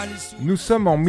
Nous sommes en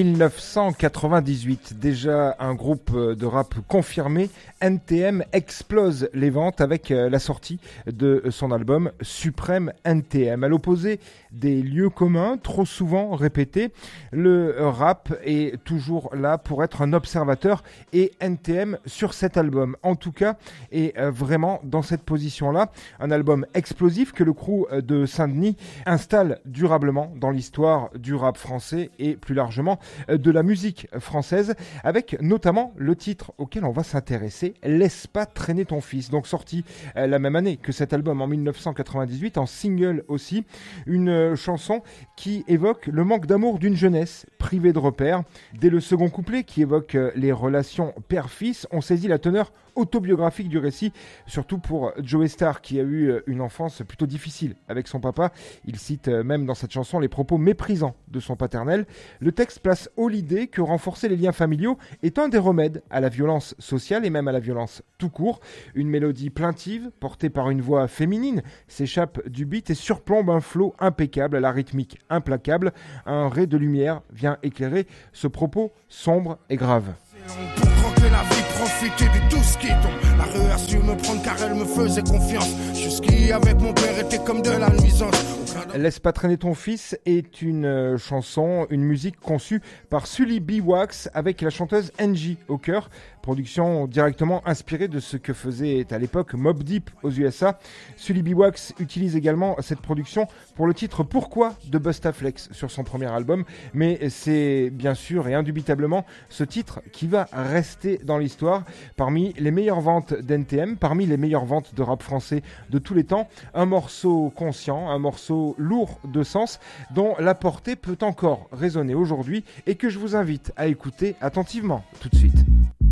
1998, déjà un groupe de rap confirmé, NTM explose les ventes avec la sortie de son album Suprême NTM. À l'opposé des lieux communs, trop souvent répétés, le rap est toujours là pour être un observateur et NTM sur cet album, en tout cas, est vraiment dans cette position-là. Un album explosif que le crew de Saint-Denis installe durablement dans l'histoire du rap français et plus largement de la musique française, avec notamment le titre auquel on va s'intéresser, Laisse pas traîner ton fils, donc sorti la même année que cet album en 1998, en single aussi, une chanson qui évoque le manque d'amour d'une jeunesse privée de repères. Dès le second couplet qui évoque les relations père-fils, on saisit la teneur autobiographique du récit, surtout pour Joey Starr qui a eu une enfance plutôt difficile avec son papa. Il cite même dans cette chanson les propos méprisants de son paternel. Le texte place haut l'idée que renforcer les liens familiaux est un des remèdes à la violence sociale et même à la violence tout court. Une mélodie plaintive portée par une voix féminine s'échappe du beat et surplombe un flow impeccable à la rythmique implacable. Un ray de lumière vient éclairer ce propos sombre et grave. Pour croquer la vie, profiter de tout ce qui tombe. La rue a su me prendre car elle me faisait confiance. Jusqu'y avec mon père était comme de la nuisance. Laisse pas traîner ton fils est une chanson, une musique conçue par Sully B. Wax avec la chanteuse Angie au cœur. Production directement inspirée de ce que faisait à l'époque Mobb Deep aux USA. Sully B. Wax utilise également cette production pour le titre Pourquoi de Bustaflex sur son premier album. Mais c'est bien sûr et indubitablement ce titre qui va rester dans l'histoire parmi les meilleures ventes d'NTM, parmi les meilleures ventes de rap français de tous les temps. Un morceau conscient, un morceau lourd de sens dont la portée peut encore résonner aujourd'hui et que je vous invite à écouter attentivement tout de suite.